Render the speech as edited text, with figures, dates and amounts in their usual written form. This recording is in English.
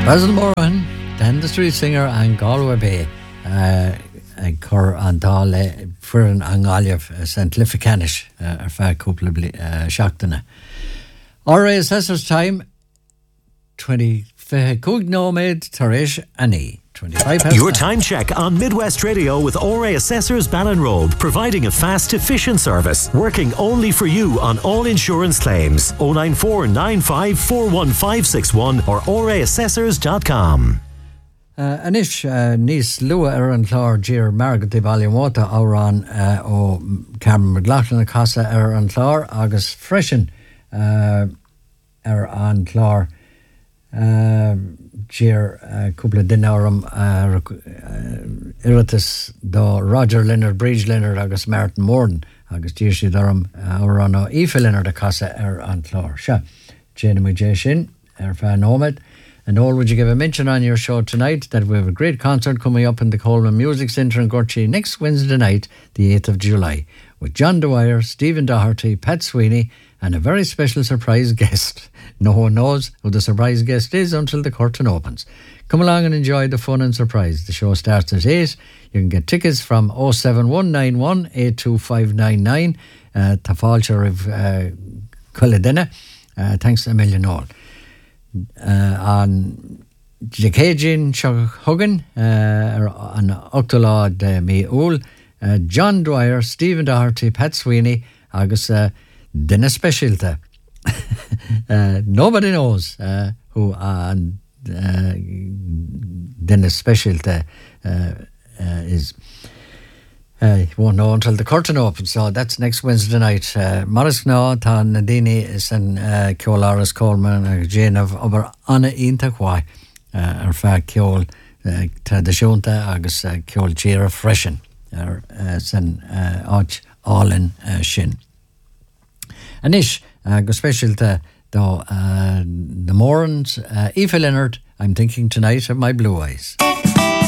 Basil Moran, Dan the Street Singer and Galway Bay chur an dá le fuan an gáileh St. Lificanish ar feadh cúpla seachtaine. RA Assessor's Time 25 nóméid tar éis Annie. Your time check on Midwest Radio with ORA Assessors Ballinroad, providing a fast, efficient service, working only for you on all insurance claims. 094 95 41561 or oraassessors.com. Anish níos lua ar an chlár dír Margaret de Ballywater árán ó Cameron McLaughlin a casa ar an chlár agus freisin ar an chlár dír cúpla duine orm iritas do Roger Leonard, Bridge Leonard agus Martin Morden agus dír siad orm árán ó Aoife Leonard a casa ar an chlár. Se, Jane Mujay sin ar feadh nóméid. And all, would you give a mention on your show tonight that we have a great concert coming up in the Coleman Music Centre in Gortry next Wednesday night, the 8th of July, with John Dwyer, Stephen Doherty, Pat Sweeney, and a very special surprise guest. No one knows who the surprise guest is until the curtain opens. Come along and enjoy the fun and surprise. The show starts at 8. You can get tickets from 07191 82599. Tafalcher of Culledena. Thanks a million all. An Jacajin Hugan an Octolad Miul, John Dwyer, Stephen Doherty, Pat Sweeney, agus Dinna Specialta. Nobody knows who Dinna Specialta is. You won't know until the curtain opens, so that's next Wednesday night. Morris Gná, tá Nadini is an Ceolaras Coleman, Jane of Ober Anna Intaquai, ar feadh ceol tradiisiúnta agus ceol tíre freisin ar san áit álinn sin. Anish, go specialta do the Morans, Aoife Leonard, I'm thinking tonight of my blue eyes.